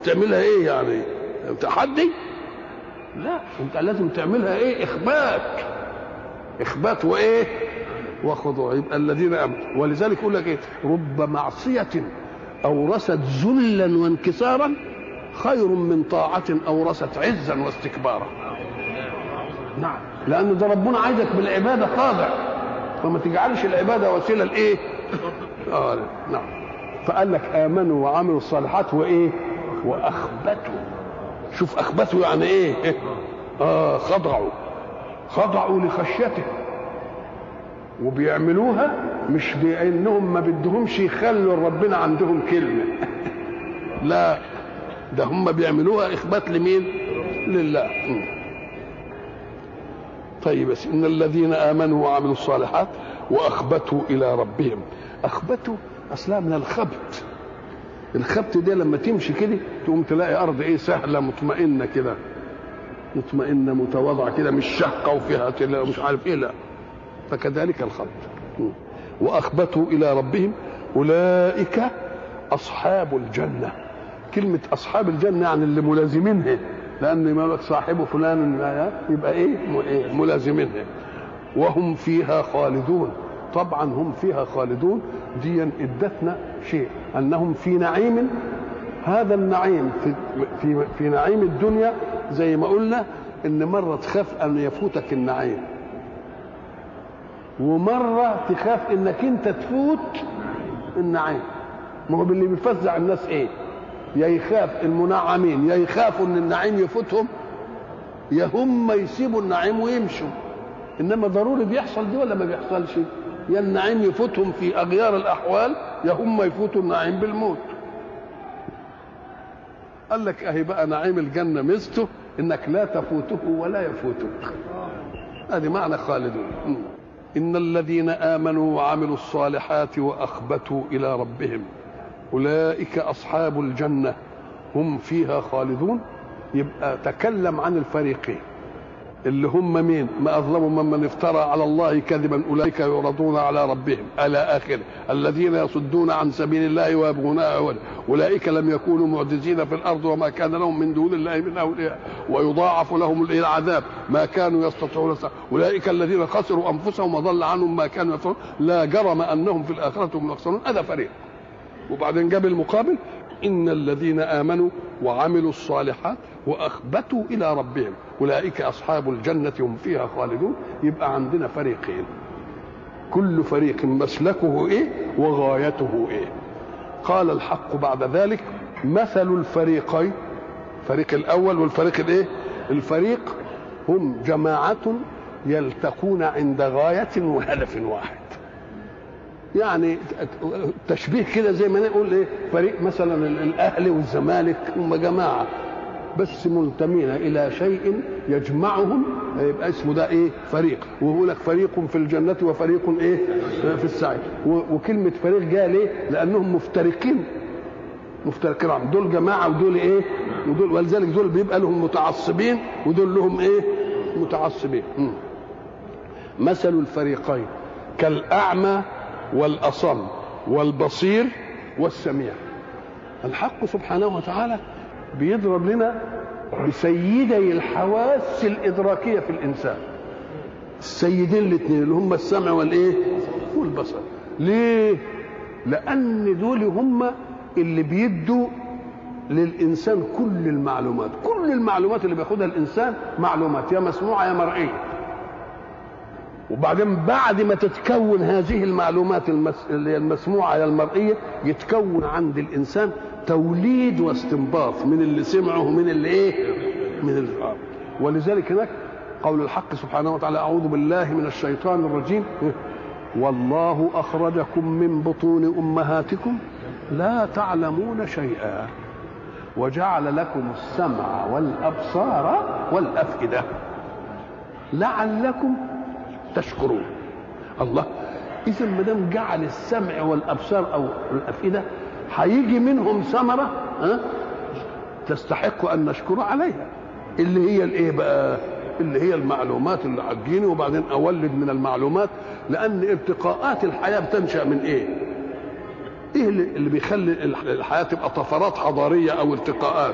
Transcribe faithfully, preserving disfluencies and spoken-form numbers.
تعملها ايه يعني تحدي؟ لا، انت لازم تعملها ايه؟ اخبات اخبات وايه وخضوع. يبقى الذين امنوا، ولذلك يقول لك ايه؟ رب معصيه اورثت ذلا وانكسارا خير من طاعه اورثت عزا واستكبارا. نعم، لان ده ربنا عايزك بالعباده خاضع، فما تجعلش العباده وسيله لايه؟ اه نعم. فقال لك امنوا وعملوا الصالحات وايه؟ واخبتوا. شوف اخبتوا يعني ايه؟ اه خضعوا خضعوا لخشيته، وبيعملوها مش بانهم ما بدهمش يخلوا ربنا عندهم كلمه لا، ده هم بيعملوها اخبات لمين؟ لله. طيب، بس ان الذين امنوا وعملوا الصالحات واخبتوا الى ربهم. اخبتوا اصلها من الخبت. الخبت ده لما تمشي كده تقوم تلاقي ارض ايه؟ سهله مطمئنه كده، مطمئنه متواضعه كده، مش شقه وفيها مش عارف ايه، لا. فكذلك الخبت. واخبتوا الى ربهم اولئك اصحاب الجنه. كلمه اصحاب الجنه يعني اللي ملازمينها، لان ما لك صاحب فلان يبقى ايه؟ ملازمينها. وهم فيها خالدون. طبعا هم فيها خالدون دي ادتنا شيء، انهم في نعيم. هذا النعيم في في في نعيم الدنيا زي ما قلنا ان مره تخاف ان يفوتك النعيم، ومره تخاف انك انت تفوت النعيم. ما هو اللي بيفزع الناس ايه؟ يا يخاف المنعمين، يا يخافوا ان النعيم يفوتهم، يا هم يسيبوا النعيم ويمشوا. انما ضروري بيحصل دي ولا ما بيحصلش؟ يا النعيم يفوتهم في اغيار الاحوال، يا هم يفوتوا النعيم بالموت. قال لك اهي بقى نعيم الجنه ميزته انك لا تفوته ولا يفوتك. هذه معنى خالدون. ان الذين امنوا وعملوا الصالحات واخبتوا الى ربهم اولئك اصحاب الجنه هم فيها خالدون. يبقى تكلم عن الفريقين اللي هم مين؟ ما اظلم ممن افترى على الله كذبا اولئك يعرضون على ربهم الى اخره. الذين يصدون عن سبيل الله ويبغونها عوجا اولئك لم يكونوا معجزين في الارض وما كان لهم من دون الله من اولياء ويضاعف لهم العذاب ما كانوا يستطيعون. اولئك الذين خسروا انفسهم وضل عنهم ما كانوا يفترون لا جرم انهم في الاخره هم الاخسرون. هذا فريق. وبعدين جاب المقابل ان الذين امنوا وعملوا الصالحات واخبتوا الى ربهم اولئك اصحاب الجنه هم فيها خالدون. يبقى عندنا فريقين، كل فريق مسلكه ايه وغايته ايه. قال الحق بعد ذلك مثل الفريقين، الفريق الاول والفريق الايه؟ الفريق هم جماعه يلتقون عند غايه وهدف واحد. يعني تشبيه كده زي ما نقول ايه؟ فريق مثلا الاهلي والزمالك هم جماعه بس منتمين الى شيء يجمعهم، يبقى اسمه ده ايه؟ فريق. ويقول لك فريق في الجنه وفريق ايه؟ في السعير. وكلمه فريق جاء ليه؟ لانهم مفترقين مفترقين عن دول جماعه ودول ايه؟ ودول، ولذلك دول بيبقى لهم متعصبين ودول لهم ايه؟ متعصبين. م. مثل الفريقين كالاعمى والأصم والبصير والسميع. الحق سبحانه وتعالى بيضرب لنا بسيدي الحواس الإدراكية في الإنسان، السيدين الاثنين اللي هم السمع والإيه؟ والبصر. ليه؟ لأن دول هم اللي بيدوا للإنسان كل المعلومات. كل المعلومات اللي بياخدها الإنسان معلومات يا مسموعة يا مرئية. وبعدين بعد ما تتكون هذه المعلومات المسموعة يا المرئية يتكون عند الإنسان توليد واستنباط من اللي سمعه ومن اللي إيه؟ من اللي آه. ولذلك هناك قول الحق سبحانه وتعالى أعوذ بالله من الشيطان الرجيم والله أخرجكم من بطون أمهاتكم لا تعلمون شيئا وجعل لكم السمع والأبصار والأفئدة لعلكم تشكرون. الله، اذا ما دام جعل السمع والابصار او الافئده هيجي منهم ثمره ها تستحق ان نشكر عليها، اللي هي الايه بقى؟ اللي هي المعلومات اللي هتجيني وبعدين اولد من المعلومات. لان ارتقاءات الحياه بتنشا من ايه؟ ايه اللي بيخلي الحياه تبقى طفرات حضاريه او ارتقاءات؟